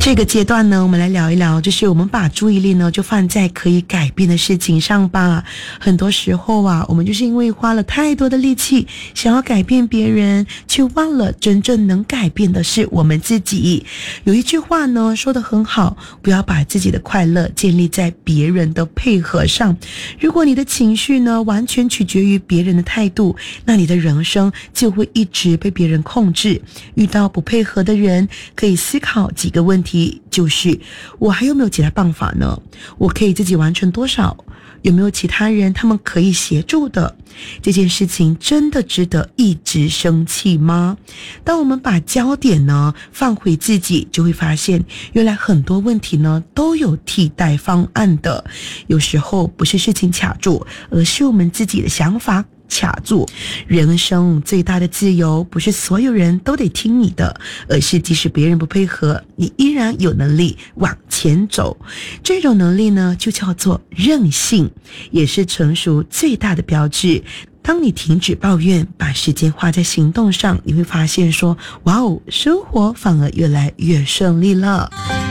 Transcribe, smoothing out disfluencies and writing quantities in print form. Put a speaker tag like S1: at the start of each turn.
S1: 这个阶段呢，我们来聊一聊，就是我们把注意力呢就放在可以改变的事情上吧。很多时候啊，我们就是因为花了太多的力气想要改变别人，却忘了真正能改变的是我们自己。有一句话呢说得很好，不要把自己的快乐建立在别人的配合上。如果你的情绪呢完全取决于别人的态度，那你的人生就会一直被别人控制。遇到不配合的人，可以思考几个问题，就是我还有没有其他办法呢？我可以自己完成多少？有没有其他人他们可以协助的？这件事情真的值得一直生气吗？当我们把焦点呢放回自己，就会发现原来很多问题呢都有替代方案的。有时候不是事情卡住，而是我们自己的想法卡住。人生最大的自由不是所有人都得听你的，而是即使别人不配合，你依然有能力往前走。这种能力呢就叫做韧性，也是成熟最大的标志。当你停止抱怨，把时间花在行动上，你会发现说，哇哦，生活反而越来越顺利了。